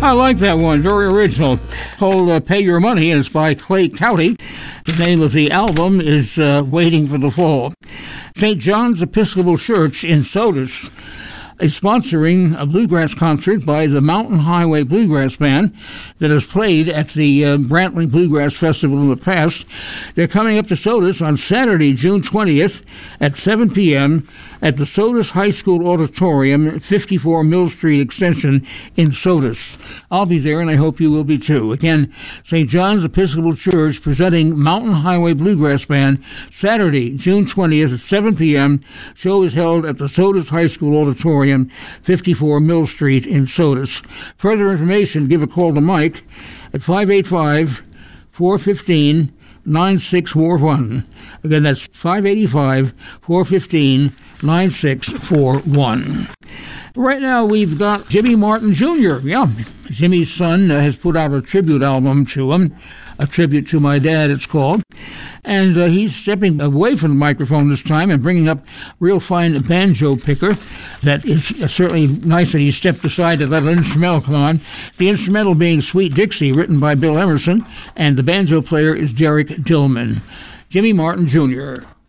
I like that one. Very original. Called Pay Your Money, and it's by Clay Cowdy. The name of the album is Waiting for the Fall. St. John's Episcopal Church in Sodus is sponsoring a bluegrass concert by the Mountain Highway Bluegrass Band that has played at the Brantling Bluegrass Festival in the past. They're coming up to Sodus on Saturday, June 20th at 7 p.m. at the Sodus High School Auditorium, 54 Mill Street Extension in Sodus. I'll be there, and I hope you will be too. Again, St. John's Episcopal Church presenting Mountain Highway Bluegrass Band, Saturday, June 20th at 7 p.m. Show is held at the Sodus High School Auditorium, 54 Mill Street in Sodus. Further information, give a call to Mike at 585-415-9641. Again, that's 585-415-9641. Right now, we've got Jimmy Martin Jr. Yeah, Jimmy's son has put out a tribute album to him, A Tribute to My Dad, it's called. And he's stepping away from the microphone this time and bringing up real fine banjo picker. That is certainly nice that he stepped aside to let an instrumental come on. The instrumental being Sweet Dixie, written by Bill Emerson, and the banjo player is Derek Dillman. Jimmy Martin Jr.